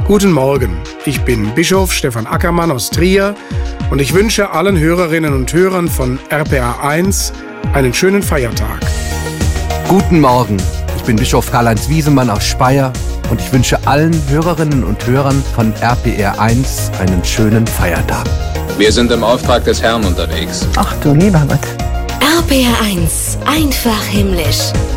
Guten Morgen, ich bin Bischof Stefan Ackermann aus Trier und ich wünsche allen Hörerinnen und Hörern von RPA 1 einen schönen Feiertag. Guten Morgen, ich bin Bischof Karl-Heinz Wiesemann aus Speyer und ich wünsche allen Hörerinnen und Hörern von RPR 1 einen schönen Feiertag. Wir sind im Auftrag des Herrn unterwegs. Ach du lieber Gott. RPR 1, einfach himmlisch.